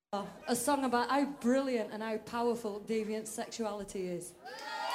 A song about how brilliant and how powerful deviant sexuality is.